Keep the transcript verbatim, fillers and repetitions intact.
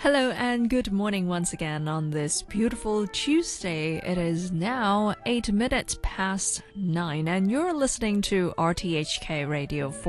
Hello and good morning once again on this beautiful Tuesday. It is now eight minutes past nine and you're listening to R T H K Radio